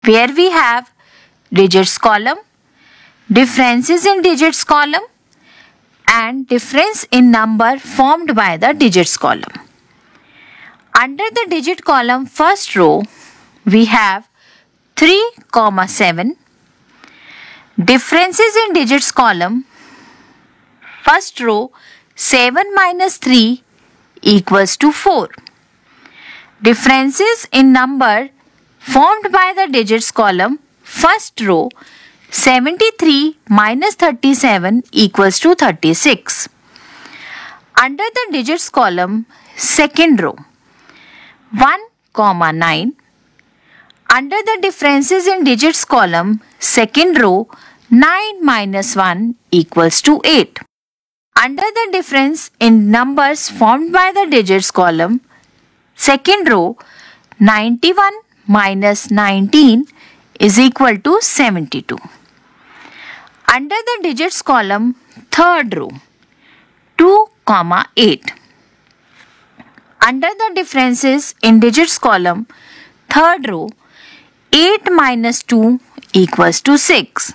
where we have digits column, differences in digits column, and difference in number formed by the digits column. Under the digit column first row, we have 3, 7. Differences in digits column first row, 7 minus 3 equals to 4. Differences in number formed by the digits column first row, 73 minus 37 equals to 36. Under the digits column second row, 1, 9. Under the differences in digits column second row, 9 minus 1 equals to 8. Under the difference in numbers formed by the digits column second row, 91 minus 19 is equal to 72. Under the digits column third row, 2, 8. Under the differences in digits column third row, 8 minus 2 equals to 6.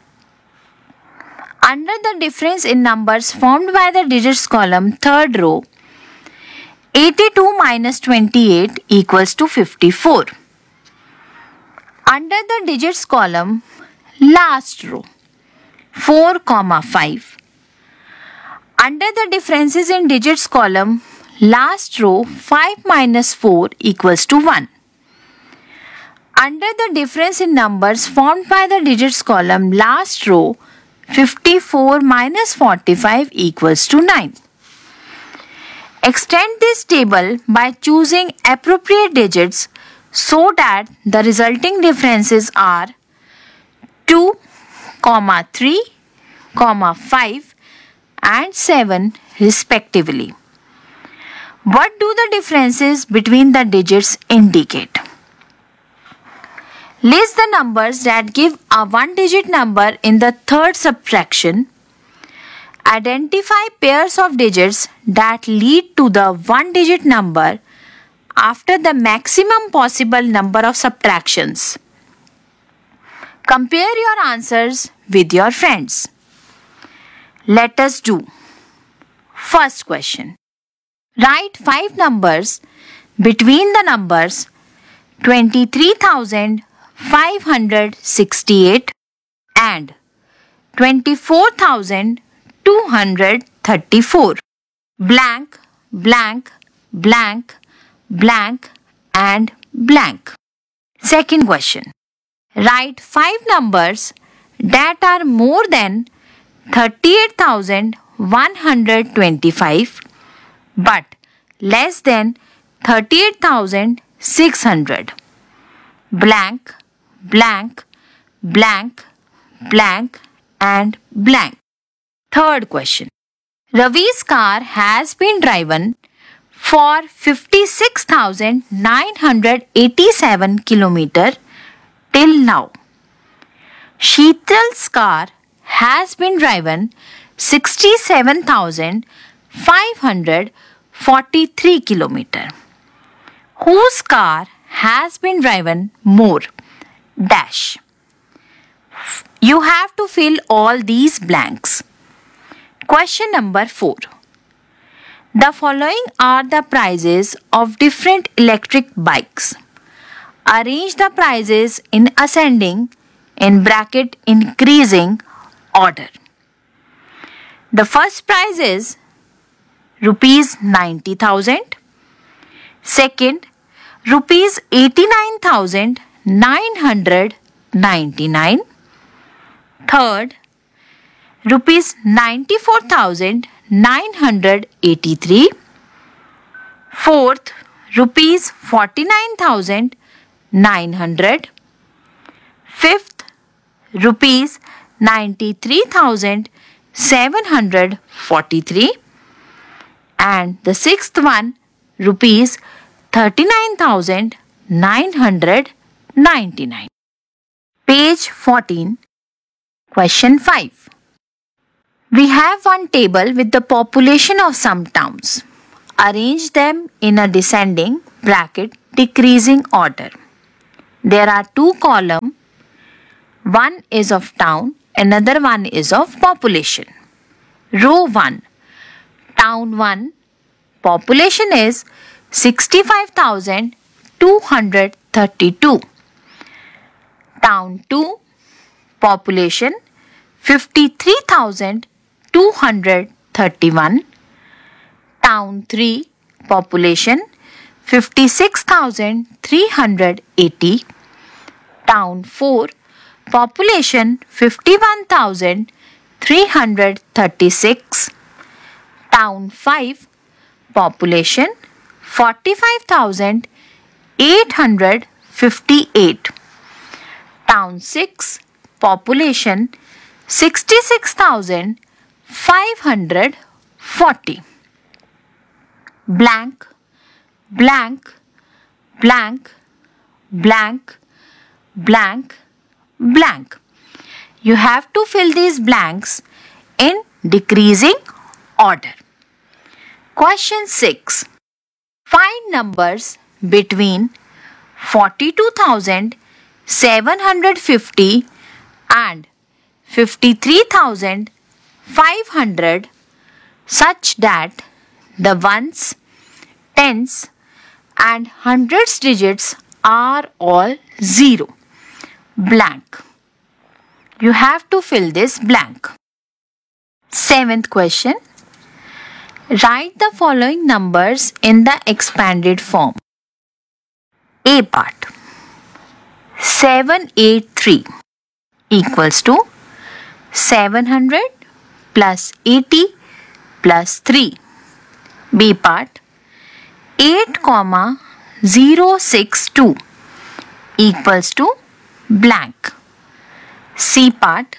Under the difference in numbers formed by the digits column third row, 82 minus 28 equals to 54. Under the digits column last row, 4, 5. Under the differences in digits column last row, 5 minus 4 equals to 1. Under the difference in numbers formed by the digits column last row, 54 minus 45 equals to 9. Extend this table by choosing appropriate digits so that the resulting differences are 2, 3, 5 and 7 respectively. What do the differences between the digits indicate? List the numbers that give a one-digit number in the third subtraction. Identify pairs of digits that lead to the one-digit number after the maximum possible number of subtractions. Compare your answers with your friends. Let us do. First question. Write 5 numbers between the numbers 23,568 and 24,234. Blank, blank, blank, blank and blank. Second question. Write 5 numbers that are more than 38,125 but less than 38,600. Blank, blank, blank, blank and blank. Third question. Ravi's car has been driven for 56,987 km till now. Sheetal's car has been driven 67,543 km. Whose car has been driven more? Dash. You have to fill all these blanks. Question number 4. The following are the prices of different electric bikes. Arrange the prices in ascending increasing order. The first price is rupees 90,000. Second, rupees 89,999. Third, rupees 94,983. Fourth, rupees 49,900. Fifth, rupees 93,743. And the sixth one, rupees 39,999. Page 14. Question 5. We have one table with the population of some towns. Arrange them in a decreasing order. There are two columns. One is of town, another one is of population. Row 1. Town 1. Population is 65,232. Town 2. Population 53,231. Town 3. Population 56,380. Town 4. Population 51,336. Town 5. Population 45,858. Town 6. Population 66,540. Blank, blank, blank, blank, blank, blank. You have to fill these blanks in decreasing order. Question 6. Find numbers between 42,750 and 53,500 such that the ones, tens and hundreds digits are all 0. Blank. You have to fill this blank. 7th question. Write the following numbers in the expanded form. A part. 783 equals to 700 plus 80 plus 3. B part. 8,062 equals to blank. C part.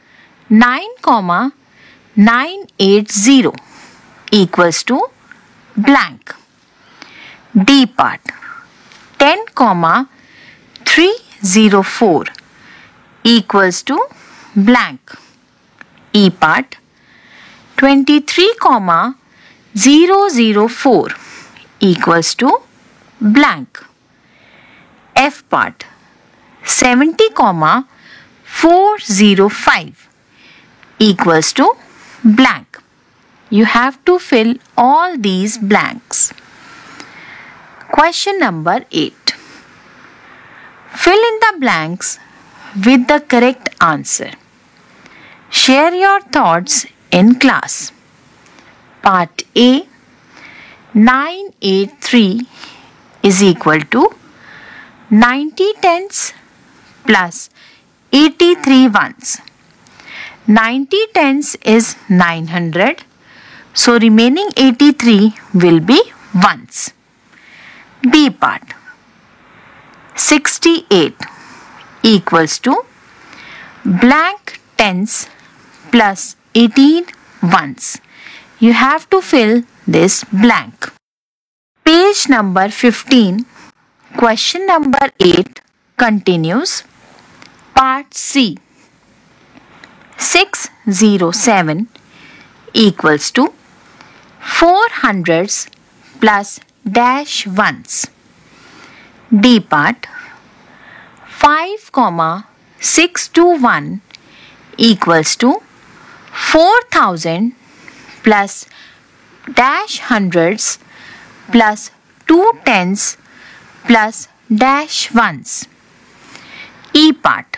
9,980 equals to blank. D part. 10,304 equals to blank. E part. 23,004 equals to blank. F part. 70,405 equals to blank. You have to fill all these blanks. Question number 8. Fill in the blanks with the correct answer. Share your thoughts in class. Part A. 983 is equal to 90 tens plus 83 ones. 90 tens is 900. So remaining 83 will be ones. B part. 68 equals to blank tens plus 18 ones. You have to fill this blank. Page number 15. Question number 8 continues. Part C. 607 equals to 4 hundreds plus dash ones. D part. 5,621 equals to 4,000 plus dash hundreds plus 2 tens plus dash ones. E part.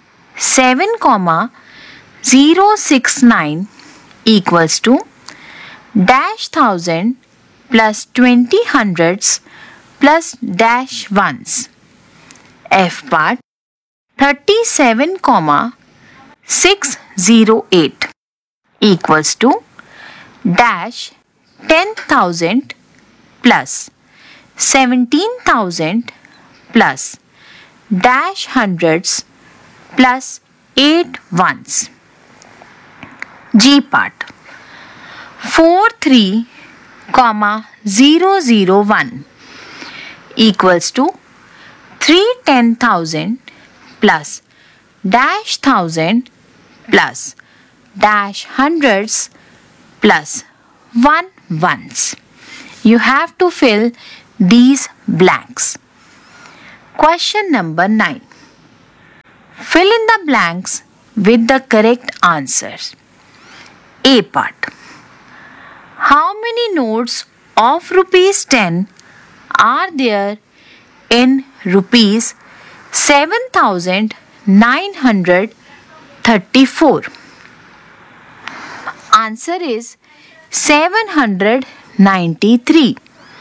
7,069 equals to dash thousand plus 20 hundreds plus dash ones. F part. 37,608 equals to dash 10,000 plus 17,000 plus dash hundreds plus 8 ones. G part. 43,001 equals to 310,000 plus dash thousand plus dash hundreds plus 1 ones. You have to fill these blanks. Question number 9. Fill in the blanks with the correct answers. A part. How many notes of rupees 10 are there in rupees 7,934? Answer is 793.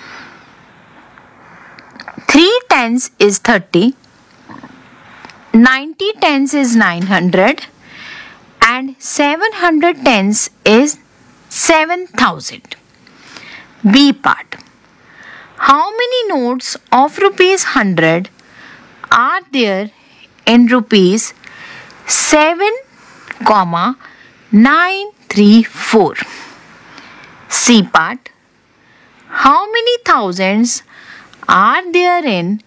3 tens is 30, 90 tens is 900, and 700 tens is 7,000. B part. How many notes of rupees 100 are there in rupees 7,934? C part. How many thousands are there in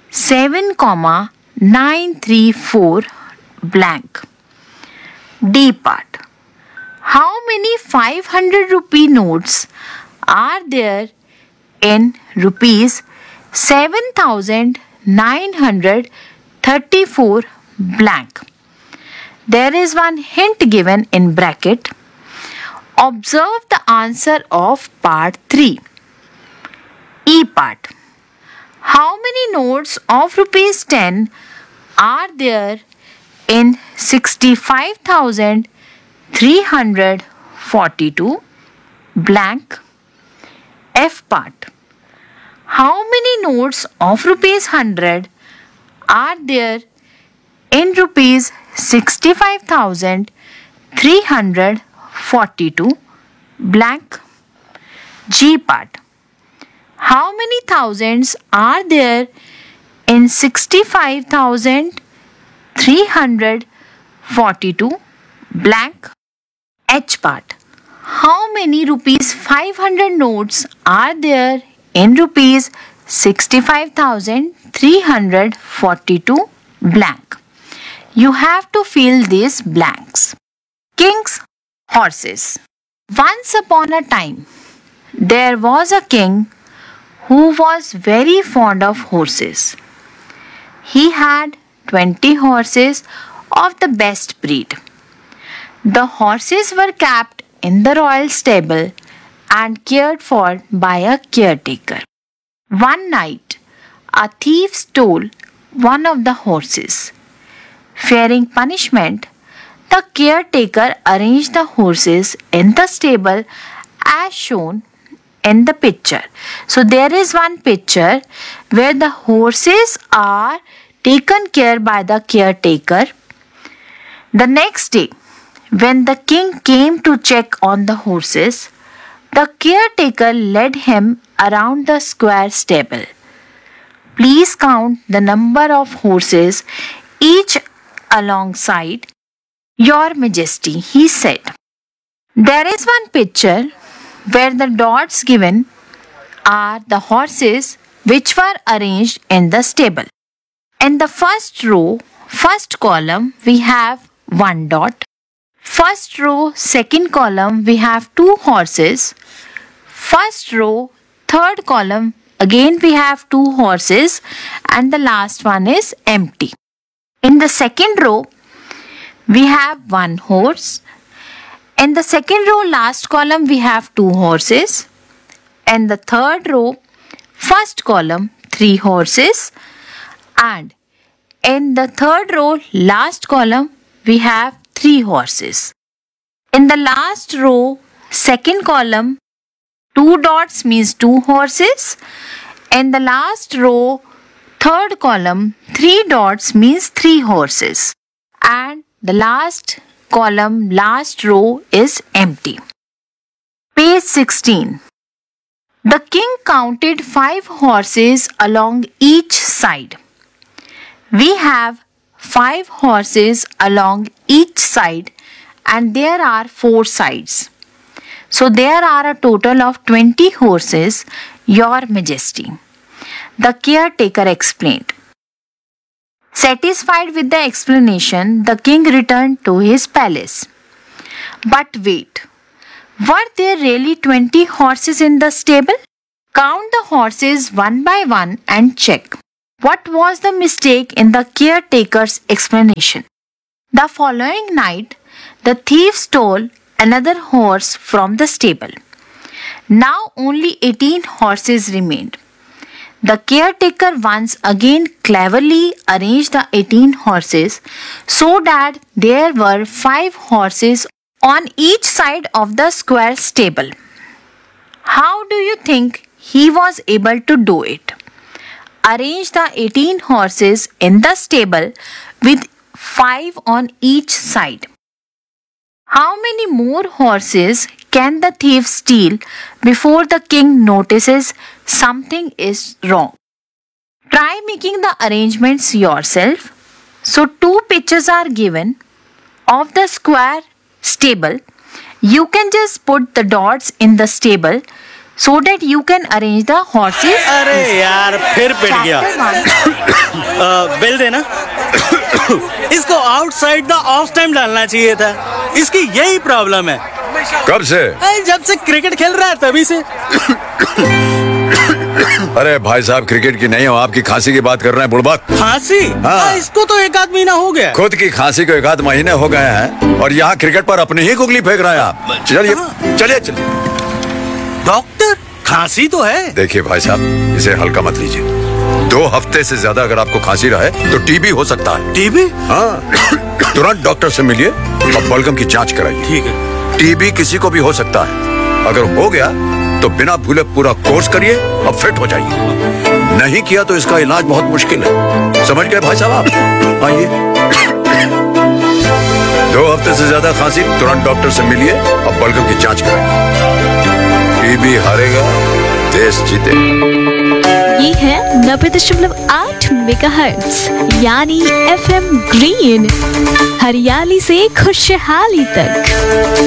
7,934 blank? D part. How many 500 rupee notes are there in rupees 7,934 blank? There is one hint given in bracket. Observe the answer of part 3. E part. How many notes of rupees 10 are there in 65,342 blank? F part. How many notes of rupees 100 are there in rupees 65,342 blank? G part. How many thousands are there in 65,342 blank? H part. How many rupees 500 notes are there in rupees 65,342 blank? You have to fill these blanks. King's horses. Once upon a time, there was a king who was very fond of horses. He had 20 horses of the best breed. The horses were kept in the royal stable and cared for by a caretaker. One night, a thief stole one of the horses. Fearing punishment, the caretaker arranged the horses in the stable as shown in the picture. So there is one picture where the horses are taken care by the caretaker. The next day, when the king came to check on the horses, the caretaker led him around the square stable. Please count the number of horses, each alongside your majesty, he said. There is one picture where the dots given are the horses which were arranged in the stable. In the first row, first column, we have one dot. First row, second column, we have two horses. First row, third column, again we have two horses, and the last one is empty. In the second row, we have one horse. In the second row, last column, we have two horses. In the third row, first column, three horses. And in the third row, last column, we have three horses. In the last row, second column, two dots means two horses. In the last row, third column, three dots means three horses. And the last column, last row is empty. Page 16. The king counted 5 horses along each side. We have 5 horses along each side and there are 4 sides. So there are a total of 20 horses, Your Majesty. The caretaker explained. Satisfied with the explanation, the king returned to his palace. But wait, were there really 20 horses in the stable? Count the horses one by one and check. What was the mistake in the caretaker's explanation? The following night, the thief stole another horse from the stable. Now only 18 horses remained. The caretaker once again cleverly arranged the 18 horses so that there were 5 horses on each side of the square stable. How do you think he was able to do it? Arrange the 18 horses in the stable with 5 on each side. How many more horses can the thief steal before the king notices something is wrong? Try making the arrangements yourself. So 2 pictures are given of the square stable. You can just put the dots in the stable so that you can arrange the horses. अरे यार फिर पिट गया। Bill देना। इसको outside the of time डालना चाहिए था। इसकी यही प्रॉब्लम है। कब से? जब से क्रिकेट खेल रहा है तभी से। अरे भाई साहब क्रिकेट की नहीं हो, आपकी खांसी की बात कर रहे हैं बुड़बक। खांसी? हाँ। इसको तो 1 आध महीना हो गया। खुद की खांसी को 1 आध महीने हो गए हैं और यहाँ क्रिकेट पर अपनी ही गुगली फेंक रहे हैं आप। चलिए चलिए चलिए। डॉक्टर खांसी तो है। देखिए भाई साहब इसे हल्का मत लीजिए। 2 हफ्ते से ज्यादा अगर आपको खांसी रहे तो टीबी हो सकता है। टीबी? हाँ, तुरंत डॉक्टर से मिलिए और बलगम की जांच कराइए। ठीक है। टीबी किसी को भी हो सकता है। अगर हो गया तो बिना भूले पूरा कोर्स करिए और फिट हो जाइए। नहीं किया तो इसका इलाज बहुत मुश्किल है। समझ गए भाई साहब आप? आइए। 2 हफ्ते से ज्यादा खांसी, तुरंत डॉक्टर से मिलिए और बलगम की जांच कराइए। टीबी हारेगा, देश जीतेगा। ये है 90.8 मेगाहर्ट्ज यानी FM ग्रीन, हरियाली से खुशहाली तक।